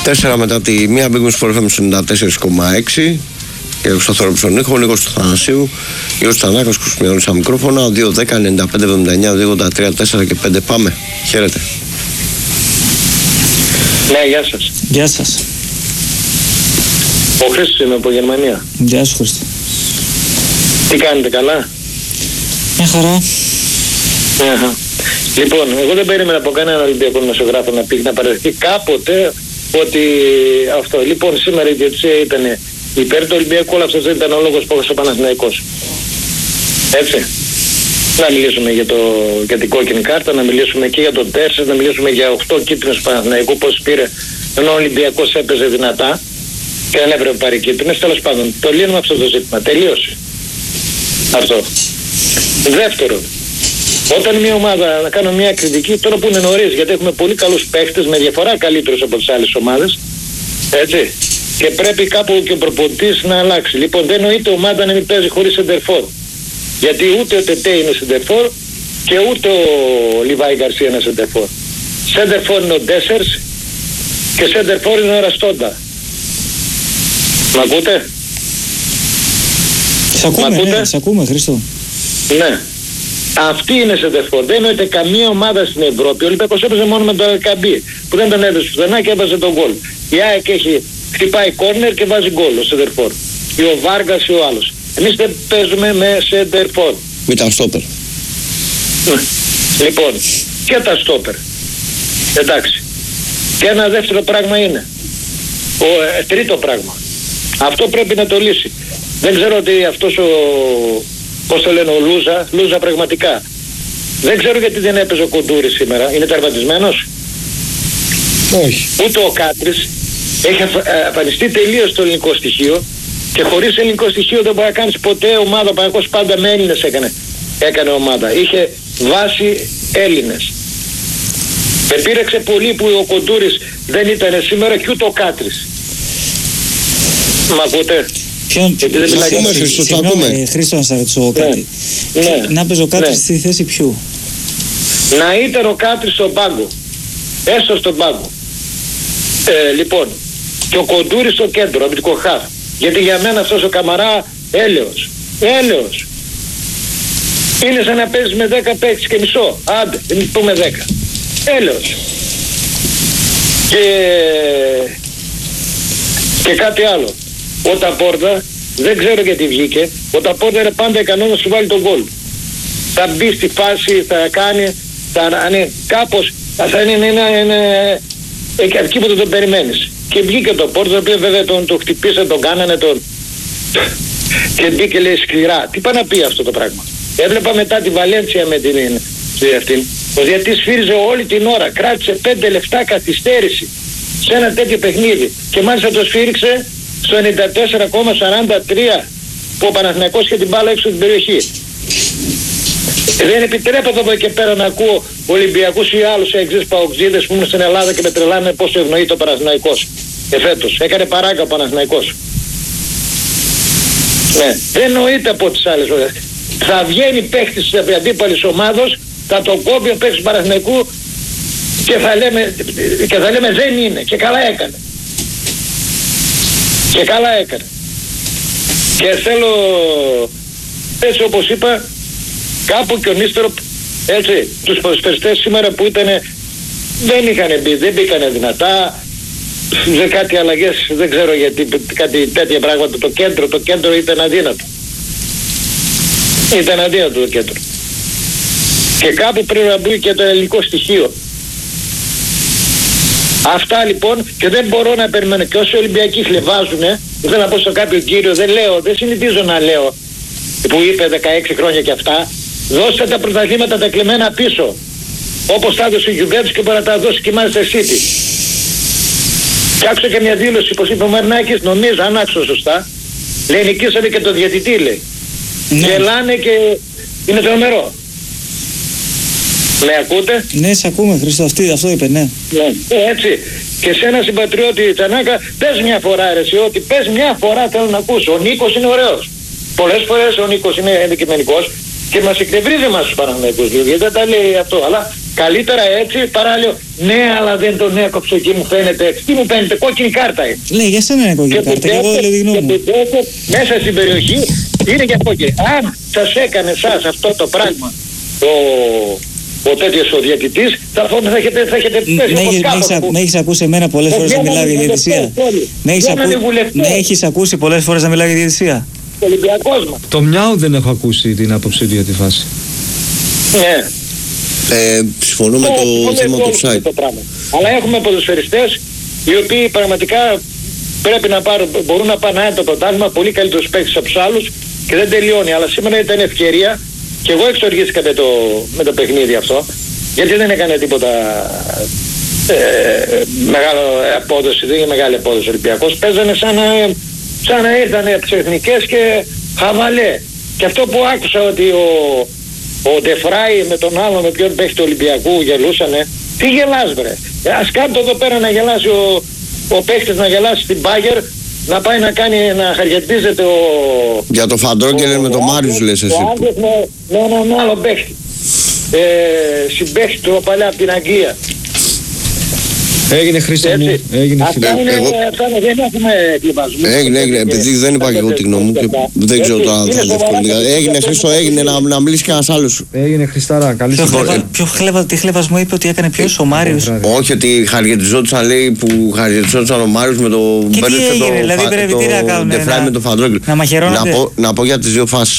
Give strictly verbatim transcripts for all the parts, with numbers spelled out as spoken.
Τέσσερα μετά τη μία μπήκαμε στο φορ εφ εμ ενενήντα τέσσερα κόμμα έξι. Και ο Σταθόρος στον ήχο, ο Νίκος του Θανασίου, Γιώργος Τσανάκας, Κουσμιανός στα μικρόφωνα, δύο δέκα ενενήντα πέντε εβδομήντα εννιά, δύο ογδόντα τρία τέσσερα και πέντε. Πάμε. Χαίρετε. Ναι, γεια σας. Γεια σας. Ο Χρήστος είμαι από Γερμανία. Γεια σου Χρήστο. Τι κάνετε, καλά? Μια χαρά. Αχα. Λοιπόν, εγώ δεν περίμενα από κανέναν Ολυμπιακό δημοσιογράφο να πει να παραδεχτεί κάποτε ότι αυτό. Λοιπόν, σήμερα η διαιτησία ήταν υπέρ του Ολυμπιακού, όλα αυτό δεν ήταν ο λόγος που έχασε ο Παναθηναϊκός. Έτσι. Να μιλήσουμε για, το, για την κόκκινη κάρτα, να μιλήσουμε και για τον Τέρσες, να μιλήσουμε για οκτώ κίτρινες Παναθηναϊκού, πώς πήρε, ενώ ο Ολυμπιακός έπαιζε δυνατά και δεν έπρεπε να πάρει κίτρινες. Τέλος πάντων, το λύνουμε αυτό το ζήτημα. Τελείωσε. Αυτό. Δεύτερον, όταν μια ομάδα, να κάνω μια κριτική, τώρα που είναι νωρίς, γιατί έχουμε πολύ καλούς παίχτες με διαφορά καλύτερους από τις άλλες ομάδες, έτσι, και πρέπει κάπου και ο προπονητής να αλλάξει. Λοιπόν, δεν νοείται ομάδα να μην παίζει χωρίς σεντερφόρ. Γιατί ούτε ο Τετέ είναι σεντερφόρ και ούτε ο Λιβάη Γκαρσία είναι σεντερφόρ. Σεντερφόρ είναι ο Ντέσσερς και σεντερφόρ είναι ο Ραστόντα. Μ' ακούτε? Σ' ακούμε, ναι, σ' ακούμε Χρήστο. Ναι. Αυτή είναι σεντερφόρ. Δεν νοείται καμία ομάδα στην Ευρώπη. Ο Ολυμπιακός έπαιζε μόνο με τον Καμπί που δεν τον έδωσε πουθενά και έβαζε τον γκολ. Η ΑΕΚ έχει χτυπάει κόρνερ και βάζει γκολ ο σεντερφόρ. Ή ο Βάργας ή ο άλλος. Εμείς δεν παίζουμε με σεντερφόρ. Με τα στόπερ. Λοιπόν, και τα στόπερ. Εντάξει. Και ένα δεύτερο πράγμα είναι. Ο, ε, τρίτο πράγμα. Αυτό πρέπει να το λύσει. Δεν ξέρω ότι αυτός ο, πώς το λένε, ο Λούζα, Λούζα πραγματικά. Δεν ξέρω γιατί δεν έπαιζε ο Κοντούρης σήμερα. Είναι τερματισμένος? Όχι. Ούτε ο Κάτρης. Έχει αφανιστεί τελείως το ελληνικό στοιχείο και χωρίς ελληνικό στοιχείο δεν μπορεί να κάνεις ποτέ ομάδα. Ο Παναθηναϊκός πάντα με Έλληνες έκανε, έκανε ομάδα. Είχε βάση Έλληνες. Με πείραξε πολύ που ο Κοντούρης δεν ήταν σήμερα και ούτε ο Κάτρης. Μ' ακούτε? Ποιον, συγγνώμη Χρήστο, να σας ρωτήσω κάτι. Ναι, ναι, να παίζει ο Κάτρης ναι. στη θέση ποιου? Να ήταν ο Κάτρης στον πάγκο. Έστω στον πάγκο. Ε, λοιπόν, και ο Κοντούρης στο κέντρο, αμυντικό χαφ. Γιατί για μένα αυτός ο Καμαρά έλεος. Έλεος. Είναι σαν να παίζεις με δέκα παίκτες και μισό. Άντε, δεν πούμε δέκα. Έλεος. Και... και κάτι άλλο. Ο Ταπόρτα, δεν ξέρω γιατί βγήκε, ο Ταπόρτα είναι πάντα ικανό να σου βάλει τον γκολ. Θα μπει στη φάση, θα κάνει, θα είναι κάπως, θα είναι, είναι, είναι, είναι εκεί που δεν τον περιμένεις. Και βγήκε το Πόρτα, το οποίο βέβαια τον το χτυπήσαν, τον κάνανε, τον... και μπήκε λέει σκληρά. Τι πάει να πει αυτό το πράγμα? Έβλεπα μετά τη Βαλέντσια με την αυτήν. Ο διαιτητής σφύριζε όλη την ώρα, κράτησε πέντε λεπτά καθυστέρηση σε ένα τέτοιο παιχνίδι και μάλιστα το σφύριξε στο ενενήντα τέσσερα κόμμα σαράντα τρία που ο Παναθηναϊκός είχε την μπάλα έξω την περιοχή. Δεν επιτρέπεται από εκεί πέρα να ακούω Ολυμπιακούς ή άλλους εξής παοξίδες που ήμουν στην Ελλάδα και με τρελάνε πόσο ευνοεί το Παναθηναϊκός. Εφέτος. Έκανε παράγκα ο Παναθηναϊκός. Ναι. Δεν νοείται από τις άλλες ώρες. Θα βγαίνει παίχτης της αντίπαλης ομάδος, θα το κόβει ο παίχτης του Παναθηναϊκού και θα λέμε, και θα λέμε δεν είναι. Και καλά έκανε. Και καλά έκανε. Και θέλω, έτσι όπως είπα, κάπου και ο Νίστρο, έτσι, τους ποδοσφαιριστές σήμερα που ήταν, δεν είχαν μπει, δεν μπήκανε δυνατά, σε κάτι αλλαγές, δεν ξέρω γιατί, κάτι τέτοια πράγματα, το κέντρο, το κέντρο ήταν αδύνατο. Ήταν αδύνατο το κέντρο. Και κάπου πρέπει να μπει και το ελληνικό στοιχείο. Αυτά λοιπόν, και δεν μπορώ να περιμένω, και όσοι Ολυμπιακοί χλεβάζουνε, δεν θέλω να πω σε κάποιο κύριο, δεν λέω, δεν συνηθίζω να λέω, που είπε δεκαέξι χρόνια και αυτά, δώστε τα πρωταθλήματα τα κλεμμένα πίσω, όπως τα έδωσε η Juventus και μπορεί να τα δώσει και η Manchester City. Και άκουσα και μια δήλωση, πως είπε ο Μαρινάκης, νομίζω, αν άκουσα σωστά, λέει νικήσανε και το διαιτητή, λέει. Ναι. Γελάνε και είναι τρομερό. Με ακούτε? Ναι, σε ακούμε Χρήστο, αυτή, αυτό είπε, ναι. Ναι. Έτσι. Και σε ένα συμπατριώτη Τσανάκα, πες μια φορά ρε εσύ, ότι πες μια φορά θέλω να ακούσω. Ο Νίκος είναι ωραίος. Πολλές φορές ο Νίκος είναι αντικειμενικός και μας εκνευρίζει μας τους Παναθηναϊκούς, γιατί δεν τα λέει αυτό. Αλλά Καλύτερα έτσι παρά λέω ναι, αλλά δεν τον έκοψε εκεί, μου φαίνεται έτσι. Τι μου φαίνεται, κόκκινη κάρτα είναι. Λέει, για σένα είναι κόκκινη κάρτα. Και εγώ λέω τη γνώμη μου. Μέσα στην περιοχή είναι για κόκκινη. Αν σας έκανε εσάς αυτό το πράγμα ο, ο τέτοιος ο διαιτητής, θα, θα έχετε, θα έχετε πέσει όπως κάπου. Με έχεις ακούσει εμένα πολλές φορές να μιλάω για διαιτησία. Με έχεις ακούσει πολλές φορές να μιλάω για διαιτησία. Το μιάου δεν έχω ακούσει την άποψή του για τη φάση. Ναι. Ε, συμφωνώ με το θέμα του offside. Αλλά έχουμε ποδοσφαιριστές οι οποίοι πραγματικά πρέπει να πάρουν, μπορούν να πάνε το πρωτάθλημα, πολύ καλύτερος παίκτης από τους άλλους και δεν τελειώνει. Αλλά σήμερα ήταν ευκαιρία και εγώ εξοργίστηκα με το, με το παιχνίδι αυτό, γιατί δεν έκανε τίποτα ε, μεγάλο απόδοση, δεν είναι μεγάλη απόδοση ο Ολυμπιακός. Παίζανε σαν να, σαν να ήρθανε από τις εθνικές και χαβαλέ. Και αυτό που άκουσα ότι ο Ο Ντεφράι με τον άλλο με ποιον παίχτη του Ολυμπιακού γελούσανε. Τι γελάς βρε. Ας κάτω εδώ πέρα να γελάσει ο, ο παίχτης, να γελάσει στην Μπάγερ, να πάει να κάνει, να χαριετίζεται ο... Για το Φαντρόγκελερ με τον Μάριους λες εσύ. Ο Άγγελς με, με έναν άλλο παίχτη. Ε, συμπαίχτη του παλιά από την Αγγλία. Έγινε Χρήστο μου, έγινε Αυτά είναι, εγώ... αυτά δεν έχουμε κλιβασμούς. Έγινε, έγινε, επειδή δεν είπα και εγώ τη γνώμη μου και δεν ξέρω το αν θα δευτερόλεπτα. Έγινε Χρήστο, έγινε να, να μιλήσει κανένας άλλος. Έγινε Χριστάρα, καλή συμπορία. Ποιο χλέβα, τι χλεβασμό είπε ότι έκανε ποιος, ο Μάριος? Όχι, ότι χαριετιζόντουσαν, λέει, που χαριετιζόντουσαν ο Μάριος με το Ντεφράι με το Φαντρόγκελ. Να μαχαιρώνονται. Να πω για τις δύο φάσεις.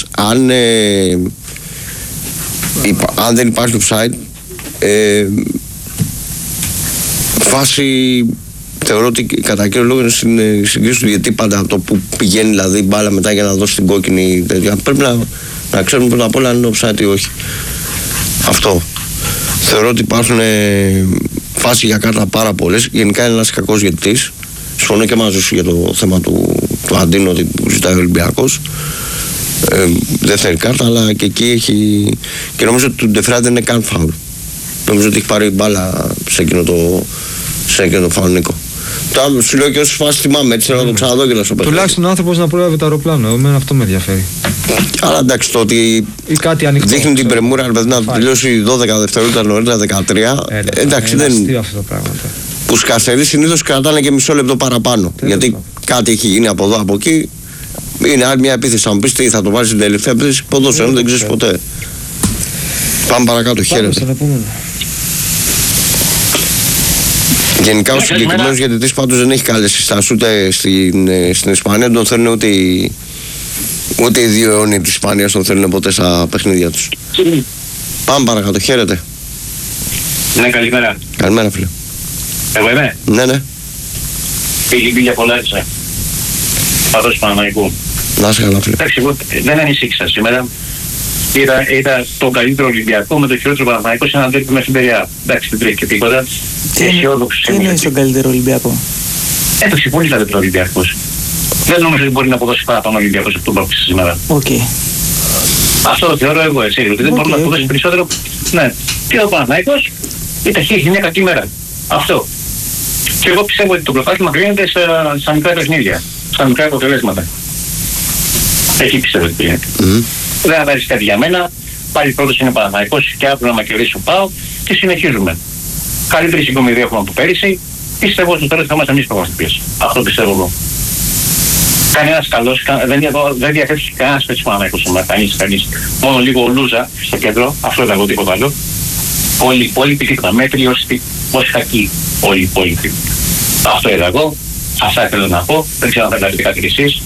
Αν δεν υπάρχει offside, φάση θεωρώ ότι κατά κύριο λόγο είναι στην συγκρίση του, γιατί πάντα το που πηγαίνει δηλαδή μπάλα μετά για να δώσει την κόκκινη τέτοια, πρέπει να, να ξέρουμε πρώτα απ' όλα αν είναι offside ή όχι. Αυτό. Θεωρώ ότι υπάρχουν ε, φάσεις για κάρτα πάρα πολλές. Γενικά είναι ένας κακός διαιτητής. Συμφωνώ και μαζί σου για το θέμα του, του Αντίνο ότι ζητάει ο Ολυμπιακός. Ε, δεύτερη κάρτα, αλλά και εκεί έχει. Και νομίζω ότι του Ντεφράι δεν είναι καν φάουλ. Νομίζω ότι έχει πάρει μπάλα σε εκείνο το, σε εκείνο το φάουλ, Νίκο. Τώρα σου λέω και όσες φάσεις θυμάμαι, έτσι να το ξαναδώ και να σου πω. Τουλάχιστον ο άνθρωπος να πρόλαβε το αεροπλάνο, εμένα αυτό με ενδιαφέρει. Αλλά εντάξει, το ότι δείχνει την πρεμούρα να τελειώσει δώδεκα δευτερόλεπτα νωρίτερα, δεκατρία. Ε, εντάξει, είναι δεν. αστείο αυτό το πράγμα. Που σκαστερεί συνήθως κρατάνε και μισό λεπτό παραπάνω. Τέλος γιατί αυτό. Κάτι έχει γίνει από εδώ από εκεί. Είναι άλλη μια επίθεση. Θα μου πεις τι θα το βάλεις στην τελευταία επίθεση, ποδόσφαιρο δεν ξέρεις ποτέ. Πάμε παρακάτω, χαίρετε. Γενικά ο συγκεκριμένος διαιτητής πάντως δεν έχει καλές συστάσεις ούτε στην, στην Ισπανία, τον θέλουν ούτε οι, ούτε οι δύο αιώνιοι της Ισπανίας τον θέλουν ποτέ στα παιχνίδια τους. Mm. Πάμε παρακάτω, χαίρετε. Ναι, καλημέρα. Καλημέρα φίλε. Εγώ είμαι. Ναι, ναι. Πήγε πήγε πολλά έτσι. Παδός του Παναμαϊκού. Να είσαι καλά φίλε. Εντάξει, εγώ δεν ανησύχησα σήμερα. Είδα, είδα τον καλύτερο Ολυμπιακό με το χειρότερο Παναμαϊκό σε έναν τέτοιο μέσα στην Περιά. Εντάξει, δεν τρέχει και τίποτα. Τι είναι τον καλύτερο Ολυμπιακό? Έπαιξε πολύ καλύτερο Ολυμπιακός. Δεν νομίζω ότι μπορεί να αποδώσει παραπάνω Ολυμπιακός από τον που έπαιξε σήμερα. Okay. Αυτό το θεωρώ εγώ έτσι. Ότι δεν okay, μπορεί okay. να αποδώσει περισσότερο. Ναι. Και ο Παναμαϊκός είχε μια κακή μέρα. Αυτό. Και εγώ πιστεύω ότι το πρωτάθλημα κρίνεται στα, στα μικρά παιχνίδια. Στα μικρά αποτελέσματα. Εκεί πιστεύω ότι κρίνεται. Mm. Δεν θα κάτι για μένα. Πάλι πρώτος είναι ο Παναμαϊκός και αύριο να μακρυρίσει ο ΠΑΟ και συνεχίζουμε. Καλύτερη συγκομιδία έχουμε από πέρυσι. Πιστεύω ότι τώρα θα είμαστε εμείς προγραμματικές. Αυτό πιστεύω εγώ. Κανένας καλός, δεν, δεν διαθέτει κανένας παίκτης Παναμαϊκός σήμερα. Κανείς, κανείς. Μόνο λίγο ο Λούζα στο κέντρο. Αυτό ήταν εγώ τίποτα άλλο. Όλοι οι υπόλοιποι τίποτα. Μέτρη ως κακοί. Όλοι οι υπόλοιποι. Αυτό είδα εγώ. Αυτά ήθελα να πω. Δεν ξέρω αν θα λέτε κάτι εσείς.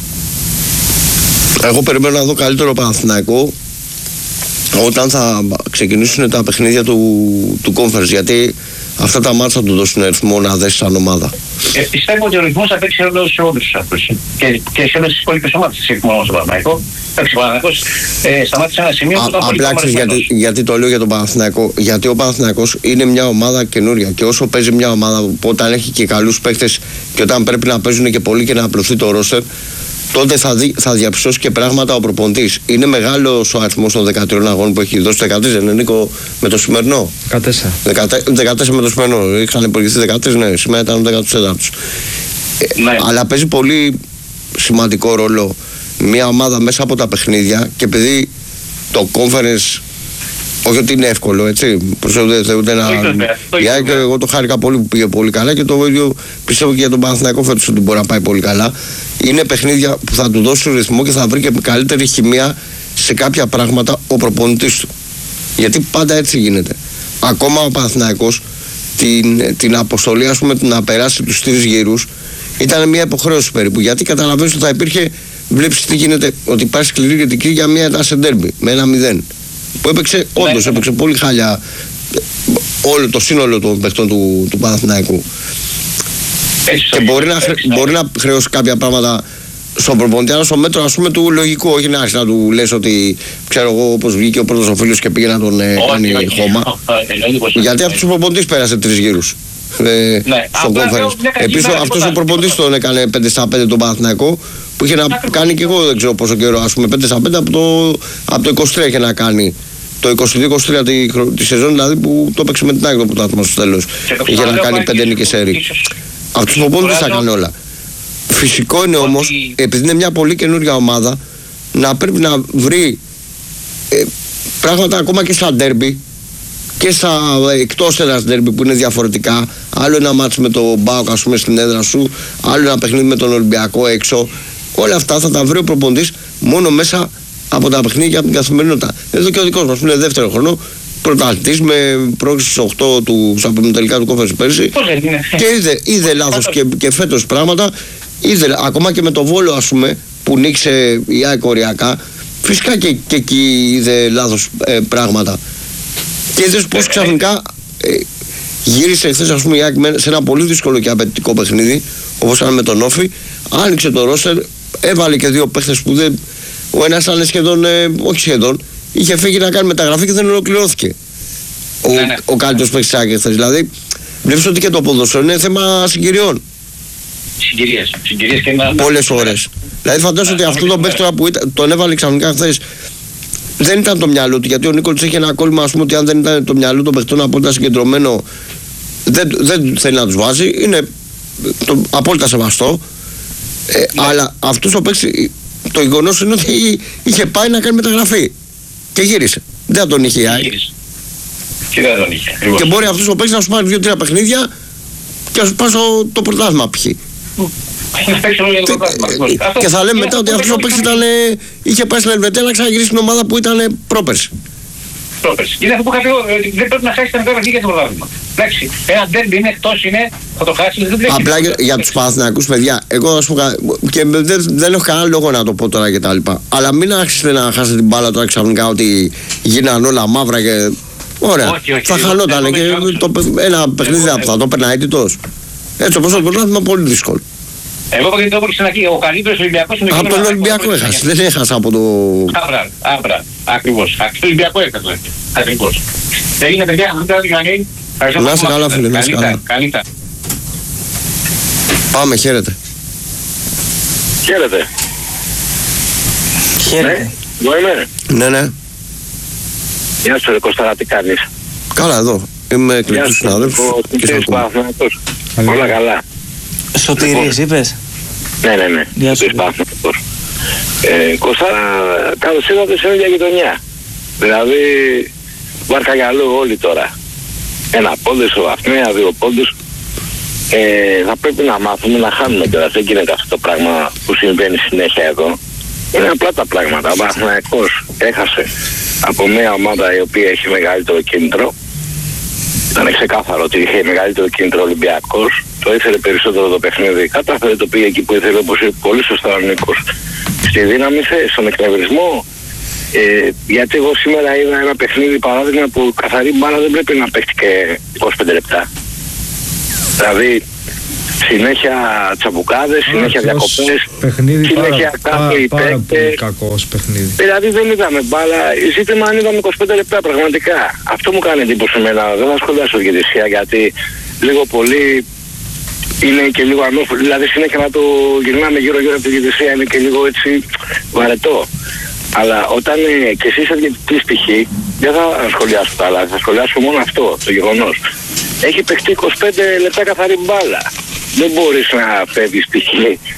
Εγώ περιμένω να δω καλύτερο Παναθηναϊκό όταν θα ξεκινήσουν τα παιχνίδια του, του Conference, γιατί αυτά τα μάτσα θα του δώσουν αριθμό να δέσει σαν ομάδα. Ε, πιστεύω ότι ο ρυθμός θα παίξει ρόλο σε όλους τους αυτούς και, και σε όλες τις υπόλοιπες ομάδες της ρυθμός του Παναθηναϊκού. Εντάξει, ο Παναθηναϊκός ε, σταμάτησε ένα σημείο που ήταν πολύ απλά γιατί, γιατί το λέω για τον Παναθηναϊκό. Γιατί ο Παναθηναϊκός είναι μια ομάδα καινούρια και όσο παίζει μια ομάδα που όταν έχει και καλούς παίχτες και όταν πρέπει να παίζουν και πολύ και να απλωθεί το ρόστερ, τότε θα, δει, θα διαψώσει και πράγματα ο προπονητής. Είναι μεγάλος ο αριθμός των δεκατρία αγώνων που έχει δώσει. δεκατρία, είναι Νίκο, με το σημερινό. δεκατέσσερα. δεκατέσσερα με το σημερινό. Είχαν υπολογιστεί δεκατρία, ναι, σήμερα ήταν ο δεκατέσσερις. Ναι. Ε, αλλά παίζει πολύ σημαντικό ρόλο μια ομάδα μέσα από τα παιχνίδια και επειδή το conference Όχι ότι είναι εύκολο, έτσι. Προσωπικά ούτε ένα. Εγώ το χάρηκα πολύ που πήγε πολύ καλά και το ίδιο πιστεύω και για τον Παναθηναϊκό φέτος ότι μπορεί να πάει πολύ καλά. Είναι παιχνίδια που θα του δώσει ρυθμό και θα βρει και καλύτερη χημεία σε κάποια πράγματα ο προπονητής του. Γιατί πάντα έτσι γίνεται. Ακόμα ο Παναθηναϊκός την, την αποστολή, ας πούμε, να περάσει τους τρεις γύρους ήταν μια υποχρέωση περίπου. Γιατί καταλαβαίνεις ότι θα υπήρχε, βλέπεις τι γίνεται, ότι υπάρχει σκληρή κριτική για μια τάση ντέρμπι με ένα μηδέν. Που έπαιξε, όντως έπαιξε πολύ χάλια όλο το σύνολο των παιχτών του, του Παναθηναϊκού. Και μπορεί να, χρε, μπορεί να χρεώσει κάποια πράγματα στον προπονητή, αλλά στο μέτρο, ας πούμε, του λογικού. Όχι να άρχισε να του λες ότι ξέρω εγώ πώς βγήκε ο πρώτος ο φίλος και πήγε να τον ε, κάνει χώμα. Γιατί αυτός ο προπονητής πέρασε τρεις γύρους. Ε, ναι, στο conference. Επίσης αυτός ο προπονητής τον έκανε πέντε στα πέντε τον Παναθηναϊκό, που είχε να κάνει και εγώ δεν ξέρω πόσο καιρό, ας πούμε πέντε στα πέντε από το, από το είκοσι τρία είχε να κάνει. Το είκοσι δύο είκοσι τρία τη, τη σεζόν δηλαδή που το έπαιξε με την ΑΕΚ το πρωτάθλημα στο τέλος. Είχε να κάνει πέντε νίκες σέρι. Αυτός ο προπονητής τα έκανε όλα. Φυσικό είναι όμως, επειδή είναι μια πολύ καινούργια ομάδα, να πρέπει να βρει ε, πράγματα ακόμα και στα ντέρμπι και στα εκτός έδρας ντέρμπι που είναι διαφορετικά. Άλλο ένα μάτς με τον ΠΑΟΚ, ας πούμε, στην έδρα σου, άλλο ένα παιχνίδι με τον Ολυμπιακό έξω. Όλα αυτά θα τα βρει ο προπονητής μόνο μέσα από τα παιχνίδια από την καθημερινότητα. Εδώ και ο δικός μας που είναι δεύτερο χρόνο, πρωταθλητής με πρόκληση στους οκτώ του τελικά του conference πέρσι. Και είδε, είδε λάθος και, και φέτος πράγματα. Είδε, ακόμα και με το Βόλο, ας πούμε, που νίξε η ΑΕΚ οριακά, φυσικά και, και εκεί είδε λάθος ε, πράγματα. Και είδες πως ξαφνικά ε, γύρισε χθες, ας πούμε, η ΑΕΚ σε ένα πολύ δύσκολο και απαιτητικό παιχνίδι, όπως ήταν με τον Όφη, άνοιξε το ρόστερ, έβαλε και δύο παίχτες που δεν, ο ένας ήταν σχεδόν, ε, όχι σχεδόν, είχε φύγει να κάνει μεταγραφή και δεν ολοκληρώθηκε. Ο, ναι, ναι. ο καλύτερος παίκτης της ΑΕΚ χθες. Δηλαδή, βλέπεις ότι και το ποδόσφαιρο είναι θέμα συγκυριών. Συγκυρίες. Συγκυρίες και ένα... Πολλές ώρες. Δηλαδή φαντάζομαι ότι αυτό τον παίκτορα που ήταν, τον έβαλε ξαφνικά χθες δεν ήταν το μυαλό του. Γιατί ο Νίκολης έχει ένα κόλλημα, ας πούμε, ότι αν δεν ήταν το μυαλό των παιχτών απόλυτα συγκεντρωμένο, δεν, δεν θέλει να τους βάζει. Είναι το, απόλυτα σεβαστό. Ε, ναι. Αλλά αυτός ο παίκτης, το γεγονός είναι ότι είχε πάει να κάνει μεταγραφή. Και γύρισε. Δεν τον είχε η ΑΕΚ. Και δεν τον είχε. Και μπορεί αυτός ο παίκτης να σου πάρει δύο-τρία παιχνίδια και να σου πάει στο το πρωτάθλημα π.χ. Και θα λέμε μετά ότι αυτός ο παίκτης είχε πάει στην Ελβετία να ξαναγυρίσει την ομάδα που ήταν πρόπερση. Πρόπερση. Είναι αυτό που είχα πει, δεν πρέπει να χάσει τα μικρά παιχνίδια για το πρωτάθλημα. Εντάξει, ένα ντέρμπι είναι εκτός, είναι, θα το χάσει, δεν πρέπει. Απλά για, για τους Παναθηναϊκούς παιδιά, εγώ ας πούμε, και δεν, δεν έχω κανένα λόγο να το πω τώρα κτλ. Αλλά μην άρχισετε να χάσετε την μπάλα τώρα ξαφνικά ότι γίνανε όλα μαύρα και. Ωραία, όχι, όχι, θα χανόταν και το, ένα παιχνίδι θα το περνάει αίτητος. Έτσι όπως το πρωτάθλημα πολύ δύσκολο. Εγώ είπα γιατί όπως είναι ο καλύτερος Ολυμπιακός είναι... Από τον Ολυμπιακό έχασε, δεν έχασα από το... Άμπρα, άμπρα, ακριβώς. Από τον Ολυμπιακό έχασε, ακριβώς. Έγινε παιδιά, αυτό ήταν δηλαδή... Να είσαι καλά φίλε, να είσαι καλά. Καλύτερα. Πάμε, χαίρετε. Χαίρετε. Χαίρετε. Εγώ είμαι. Ναι, ναι. Γεια σου ρε Κωστάρα, τι κάνεις? Καλά εδώ, είμαι εκλεκτός συνάδελφος και σε ακούω. Όλα καλά. Σωτηρίες είπες? Ναι, ναι, ναι. Γεια σου. Ε, Κωστάρα, καλώς ήρθατε σε μια γειτονιά. Δηλαδή, βάρκα γυαλού όλοι τώρα. Ένα πόντο, ισοβαθμία, δύο πόντους. Ε, θα πρέπει να μάθουμε να χάνουμε τώρα. Δεν γίνεται αυτό το πράγμα που συμβαίνει συνέχεια εδώ. Είναι απλά τα πράγματα. Ο Παναθηναϊκός έχασε από μια ομάδα η οποία έχει μεγαλύτερο κίνητρο. Ήταν ξεκάθαρο ότι είχε μεγαλύτερο κίνητρο Ολυμπιακός. Το ήθελε περισσότερο το παιχνίδι. Κατάφερε το πήγε εκεί που ήθελε, όπως είπε πολύ σωστά ο Νίκος. Στη δύναμη θέση, στον εκνευρισμό. Ε, γιατί εγώ σήμερα είδα ένα παιχνίδι παράδειγμα που καθαρή μπάλα δεν πρέπει να παίχτει και είκοσι πέντε λεπτά. Δηλαδή συνέχεια τσαμπουκάδες, συνέχεια διακοπές, συνέχεια κάποιοι παίκτες. Κακός παιχνίδι. Δηλαδή δεν είδαμε μπάλα, ζήτημα αν είδαμε είκοσι πέντε λεπτά πραγματικά. Αυτό μου κάνει εντύπωση εμένα, δεν θα σχολιάσω διαιτησία γιατί λίγο πολύ είναι και λίγο ανώφυλο. Δηλαδή συνέχεια να το γυρνάμε γύρω γύρω από τη διαιτησία είναι και λίγο έτσι βαρετό. Αλλά όταν ε, και εσύ είσαι διαιτητής π.χ. δεν θα σχολιάσω τα άλλα, θα σχολιάσω μόνο αυτό το γεγονός. Έχει παιχτεί είκοσι πέντε λεπτά καθαρή μπάλα. Δεν μπορείς να φεύγεις π.χ.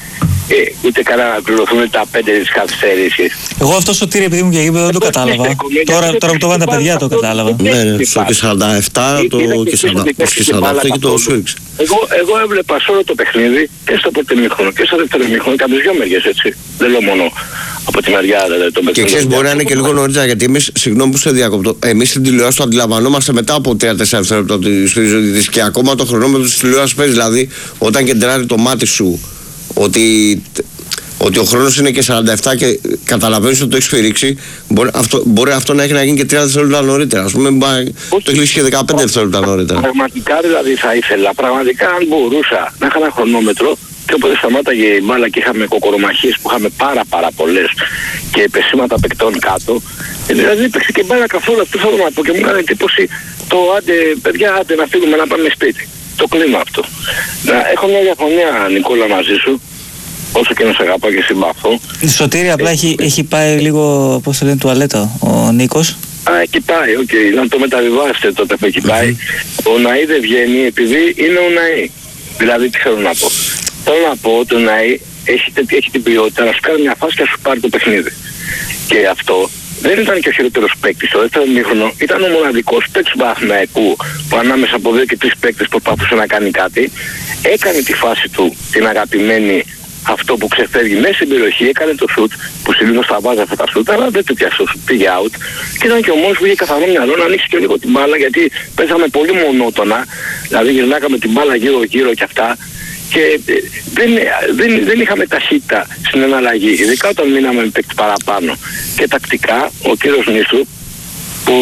Ε, ούτε καν να πληρωθούν τα πέντε της καθυστέρησης. Εγώ αυτό Σωτήρη, επειδή μου και γήπεδο, δεν το κατάλαβα. Τώρα, τώρα που το βάλουν τα παιδιά το κατάλαβα. Ναι, στο και σαράντα επτά το και σαράντα οκτώ και το σφίριξε. Εγώ, εγώ έβλεπα σε όλο το παιχνίδι και στο πρώτο ημίχρονο και στο δεύτερο ημίχρονο και από τις δυο μεριές, έτσι. Δεν λέω μόνο από τη μεριά των παιχνιδιών. Και ξέρεις, μπορεί να είναι και λίγο νωρίτερα, γιατί εμείς, συγγνώμη που σε διακόπτω, εμείς στην τηλεόραση το αντιλαμβανόμαστε μετά από τρία τέσσερα δευτερόλεπτα τη σφυρίζοντα και ακόμα το χρονόμετρο της τηλεόρασης παίζει. Δηλαδή, όταν κεντράρει το μάτι σου ότι, ότι ο χρόνος είναι και σαράντα επτά και καταλαβαίνεις ότι το έχει σφυρίξει, μπορεί αυτό, μπορεί αυτό να έχει να γίνει και τρία δευτερόλεπτα νωρίτερα. Ας πούμε, το έχει λύσει και δεκαπέντε δευτερόλεπτα νωρίτερα. Πραγματικά δηλαδή θα ήθελα, πραγματικά αν μπορούσα να είχα ένα χρονόμετρο και όποτε σταμάταγε η μπάλα και είχαμε κοκορομαχίες που είχαμε πάρα πάρα πολλές και πεσήματα παικτών κάτω, δηλαδή έπαιξε και μπάλα καθόλου αυτό το θέμα και μου έκανε εντύπωση το άντε παιδιά, άντε να φύγουμε να πάμε σπίτι. Το κλίμα αυτό. Να, έχω μια διαφωνία, Νικόλα, μαζί σου, όσο και να σε αγαπάω και συμπαθώ. Σωτήρη, απλά ε, έχει, ε, έχει πάει λίγο, πώς το λένε, τουαλέτα ο Νίκος. Α, εκεί πάει, οκ. Okay. Να το μεταβιβάσετε τότε που εκεί πάει. Mm-hmm. Ο Ναή δεν βγαίνει επειδή είναι ο Ναή. Δηλαδή, τι θέλω να πω. Θέλω να πω ότι ο Ναή έχει, έχει την ποιότητα να σου κάνει μια φάση και να σου πάρει το παιχνίδι. Και αυτό δεν ήταν και ο χειρότερος παίκτης. Στο δεύτερο ημίχρονο ήταν ο μοναδικός παίκτης του Παναθηναϊκού που ανάμεσα από δύο και τρεις παίκτες προσπαθούσε να κάνει κάτι. Έκανε τη φάση του, την αγαπημένη, αυτό που ξεφεύγει μέσα στην περιοχή, έκανε το σουτ που συνήθως θα βάζει αυτά τα σουτ, αλλά δεν το πιάσε το σουτ, πήγε out. Και ήταν και ο μόνος που είχε καθαρό μυαλό να ανοίξει και λίγο την μπάλα, γιατί παίζαμε πολύ μονότονα, δηλαδή γυρνάκαμε την μπάλα γύρω-γύρω και αυτά. Και δεν, δεν, δεν είχαμε ταχύτητα στην εναλλαγή, ειδικά όταν μείναμε με παίκτη παραπάνω. Και τακτικά ο κύριος Νίσου, που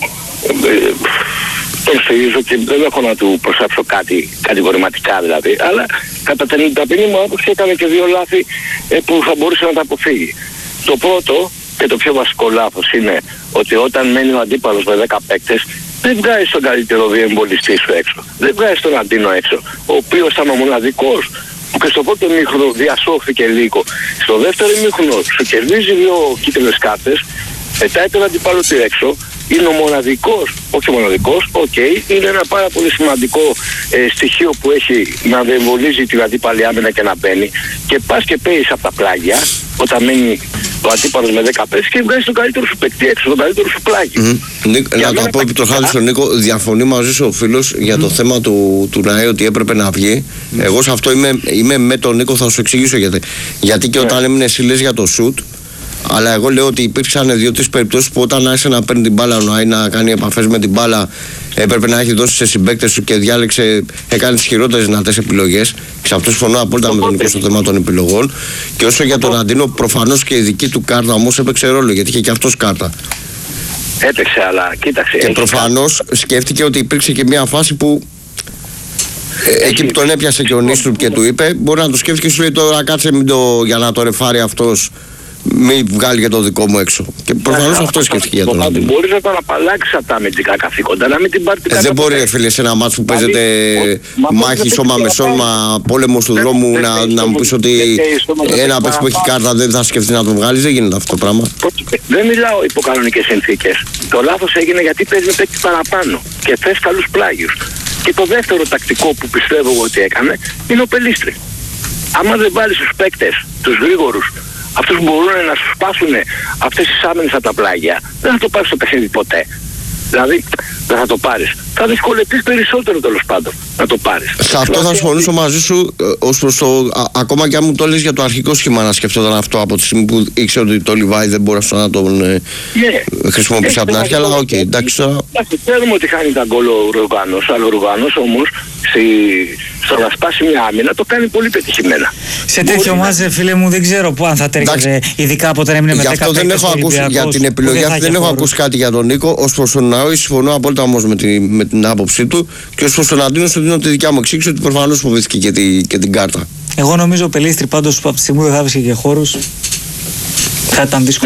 ε, τον στηρίζω και δεν έχω να του προσάψω κάτι κατηγορηματικά δηλαδή, αλλά κατά την ταπεινή μου άποψη έκανε και δύο λάθη ε, που θα μπορούσε να τα αποφύγει. Το πρώτο και το πιο βασικό λάθος είναι ότι όταν μένει ο αντίπαλος με δέκα παίκτες, δεν βγάζει τον καλύτερο διεμβολιστή σου έξω. Δεν βγάζει τον Αντίνο έξω, ο οποίος ήταν ο μοναδικός που και στο πρώτο ημίχρονο διασώθηκε λίγο. Στο δεύτερο ημίχρονο σου κερδίζει δύο κίτρινες κάρτες, πετάει τον αντίπαλο του έξω, είναι ο μοναδικός, όχι ο μοναδικός, οκ, okay, είναι ένα πάρα πολύ σημαντικό ε, στοιχείο που έχει να διεμβολίζει την αντίπαλη άμυνα και να μπαίνει και πας και παίζεις από τα πλάγια όταν μένει ο αντίπαλος με δέκα παίκτες και βγάζει τον καλύτερο σου παίκτη έξω, τον καλύτερο σου πλάγι. Mm-hmm. Να το πω επί το χάρη στον Νίκο, διαφωνεί μαζί σου ο φίλος για το mm. θέμα του, του Ναέ ότι έπρεπε να βγει. Mm. Εγώ σε αυτό είμαι, είμαι με τον Νίκο, θα σου εξηγήσω γιατί. Γιατί και yeah. όταν έμεινε εσύ λες για το σουτ, αλλά εγώ λέω ότι υπήρξαν δύο-τρεις περιπτώσεις που όταν άρχισε να παίρνει την μπάλα ο Ναέ να κάνει επαφές με την μπάλα, έπρεπε να έχει δώσει σε συμπαίκτες του και διάλεξε, έκανε τις χειρότερες δυνατές επιλογές. Σε αυτό συμφωνώ απόλυτα με τον Νίκο στο θέμα των επιλογών. Και όσο για τον Αντίνο, προφανώς και η δική του κάρτα όμως έπαιξε ρόλο, γιατί είχε και αυτός κάρτα. Έπαιξε, αλλά κοίταξε. Και προφανώς σκέφτηκε ότι υπήρξε και μια φάση που ε, εκεί που τον έπιασε και ο Νίστρουπ και του είπε, μπορεί να το σκέφτηκε και σου λέει τώρα κάτσε μην το, για να το ρεφάρει αυτός. Μην βγάλει για το δικό μου έξω. Και προφανώς αυτό σκέφτηκε για τον Αντίνο. Μπορεί να τον απαλλάξει από τα αμυντικά καθήκοντα, να μην την πάρει την ε, Δεν μπορεί, φίλε, σε ένα μάτσο που παίζεται μάχη σώμα με σώμα, πόλεμο του δρόμου, να, να μου πει ότι ένα παίκτη που έχει κάρτα δεν θα σκεφτεί να τον βγάλει. Δεν γίνεται αυτό το πράγμα. Δεν μιλάω υπό κανονικές συνθήκες. Το λάθος έγινε γιατί παίζει με παίκτη παραπάνω και θες καλούς πλάγιους. Και το δεύτερο τακτικό που πιστεύω ότι έκανε είναι ο Πελίστρη. Άμα δεν βάλει τους παίκτες, τους γρήγορους, αυτούς που μπορούν να σου σπάσουν αυτές τις άμυνες από τα πλάγια, δεν θα το πάρεις στο παιχνίδι ποτέ. Δηλαδή δεν θα το πάρεις. Θα δυσκολευτείς περισσότερο τέλος πάντων να το πάρεις. Σε αυτό θα συμφωνήσω μαζί σου, ως προς το, α, ακόμα και αν μου το λες για το αρχικό σχήμα να σκεφτόταν αυτό από τη στιγμή που ήξερε ότι το Λιβάη δεν μπορούσε να τον ε, yeah. χρησιμοποιήσει από την αρχή, αλλά οκ, okay, εντάξει τώρα. Ξέρουμε ότι χάνει τα γκολ ο Ρουγάνος, αλλά ο Ρουγάνος όμως στη, στο να σπάσει μια άμυνα το κάνει πολύ πετυχημένα. Σε τέτοιο μάζε, φίλε μου, δεν ξέρω πού αν θα τέριαζε, ειδικά από όταν έμεινε με δέκα παίκτες. Δεν έχω ακούσει για την επιλογή αυτή, δεν έχω ακούσει κάτι για τον Νίκο. Ως προς τον Ναόη, συμφωνώ απόλυτα όμως με, τη, με την άποψή του. Και ως προς τον Αντίνο, σου δίνω τη δικιά μου εξήγηση ότι προφανώς φοβήθηκε και, τη, και την κάρτα. Εγώ νομίζω ο Πελίστρη πάντως από τη στιγμή που δεν θα βρίσκε και χώρους θα ήταν δύσκολο.